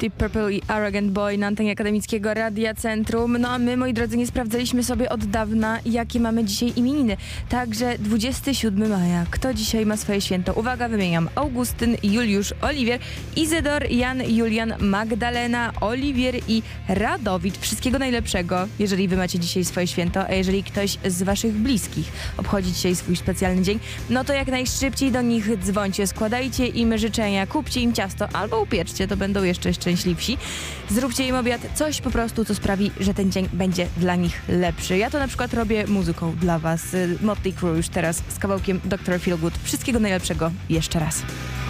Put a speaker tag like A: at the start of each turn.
A: Deep Purple i Arrogant Boy na antenie Akademickiego Radia Centrum. No a my, moi drodzy, nie sprawdzaliśmy sobie od dawna, jakie mamy dzisiaj imieniny. Także 27 maja. Kto dzisiaj ma swoje święto? Uwaga, wymieniam. Augustyn, Juliusz, Oliwier, Izydor, Jan, Julian, Magdalena, Oliwier i Radowicz. Wszystkiego najlepszego, jeżeli wy macie dzisiaj swoje święto, a jeżeli ktoś z waszych bliskich obchodzi dzisiaj swój specjalny dzień, no to jak najszybciej do nich dzwońcie, składajcie im życzenia, kupcie im ciasto albo upieczcie, to będą jeszcze szczęśliwsi. Zróbcie im obiad, coś po prostu, co sprawi, że ten dzień będzie dla nich lepszy. Ja to na przykład robię muzyką dla was. Motley Crue już teraz z kawałkiem Dr. Feelgood. Wszystkiego najlepszego jeszcze raz.